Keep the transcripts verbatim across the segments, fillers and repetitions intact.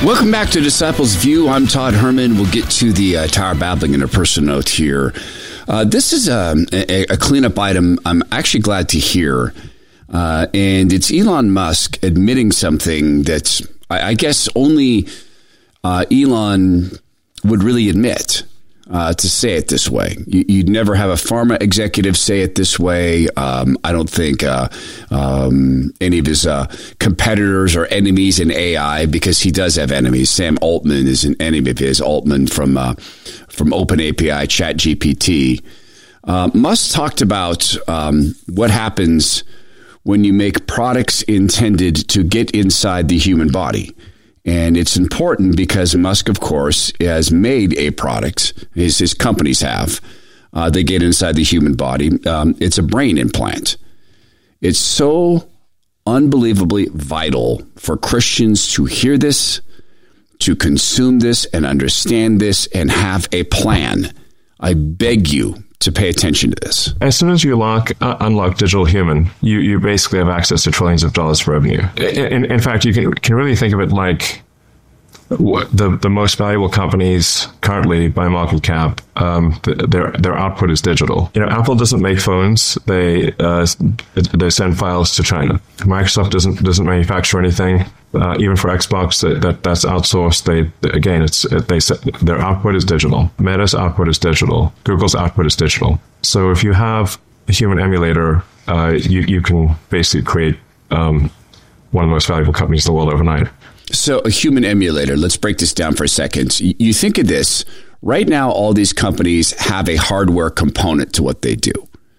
Welcome back to Disciples View. I'm Todd Herman. We'll get to the uh, Tower Babbling in a personal note here. Uh, this is a, a, a cleanup item I'm actually glad to hear. Uh, and it's Elon Musk admitting something that's, I, I guess, only uh, Elon would really admit. Uh, to say it this way. You, you'd never have a pharma executive say it this way. Um, I don't think uh, um, any of his uh, competitors or enemies in A I, because he does have enemies. Sam Altman is an enemy of his. Altman from uh, from OpenAPI, ChatGPT. Uh, Musk talked about um, what happens when you make products intended to get inside the human body. And it's important because Musk, of course, has made a product, his, his companies have. Uh, they get inside the human body. Um, it's a brain implant. It's so unbelievably vital for Christians to hear this, to consume this and understand this and have a plan. I beg you to pay attention to this. As soon as you lock, uh, unlock Digital Human, you, you basically have access to trillions of dollars of revenue. In, in fact, you can, can really think of it like what the, the most valuable companies currently by market cap, um, their their output is digital. You know, Apple doesn't make phones; they uh, they send files to China. Microsoft doesn't doesn't manufacture anything. Uh, even for Xbox, that, that that's outsourced. They again, it's they their output is digital. Meta's output is digital. Google's output is digital. So if you have a human emulator, uh, you you can basically create um, one of the most valuable companies in the world overnight. So a human emulator. Let's break this down for a second. You think of this right now. All these companies have a hardware component to what they do.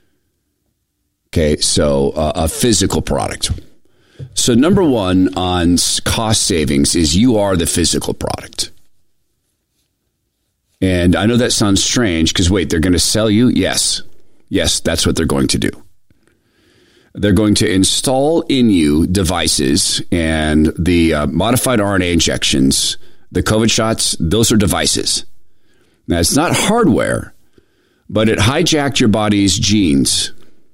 Okay, so uh, a physical product. So number one on cost savings is you are the physical product. And I know that sounds strange because, wait, they're going to sell you? Yes. Yes, that's what they're going to do. They're going to install in you devices, and the uh, modified R N A injections, the COVID shots, those are devices. Now, it's not hardware, but it hijacked your body's genes.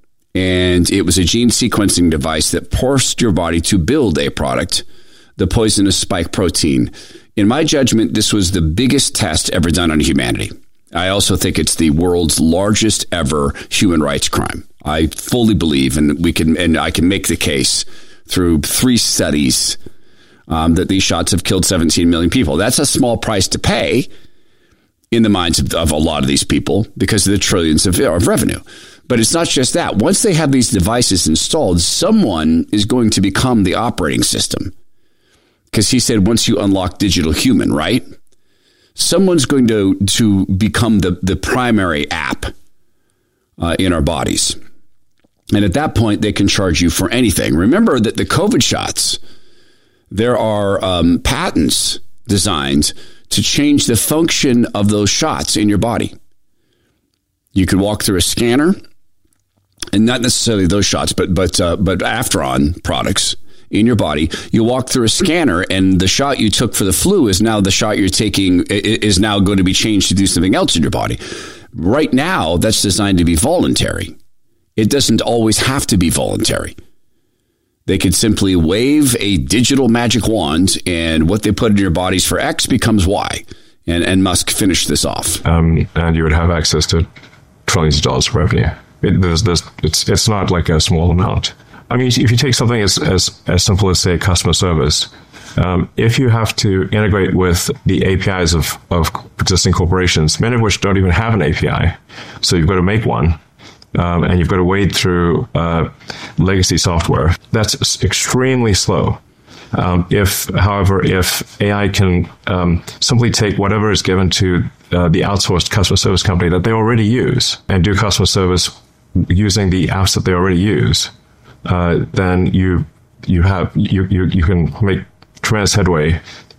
And it was a gene sequencing device that forced your body to build a product, the poisonous spike protein. In my judgment, this was the biggest test ever done on humanity. I also think it's the world's largest ever human rights crime. I fully believe, and we can, and I can make the case through three studies um, that these shots have killed seventeen million people. That's a small price to pay in the minds of, of a lot of these people because of the trillions of, of revenue. But it's not just that. Once they have these devices installed, someone is going to become the operating system. Because he said, once you unlock Digital Human, right? Someone's going to, to become the, the primary app uh, in our bodies. And at that point, they can charge you for anything. Remember that the COVID shots, there are um, patents designed to change the function of those shots in your body. You could walk through a scanner, and not necessarily those shots, but but uh, but Afteron products in your body. You walk through a scanner, and the shot you took for the flu is now the shot you're taking is now going to be changed to do something else in your body. Right now, that's designed to be voluntary. It doesn't always have to be voluntary. They could simply wave a digital magic wand, and what they put in your bodies for X becomes Y. And and Musk finished this off. Um, and you would have access to trillions of dollars of revenue. It, there's, there's, it's it's not like a small amount. I mean, if you take something as as, as simple as, say, customer service, um, if you have to integrate with the A P Is of, of existing corporations, many of which don't even have an A P I, so you've got to make one, um, and you've got to wade through uh, legacy software, that's extremely slow. Um, if, however, if A I can um, simply take whatever is given to uh, the outsourced customer service company that they already use and do customer service using the apps that they already use, uh, then you you have you, you you can make tremendous headway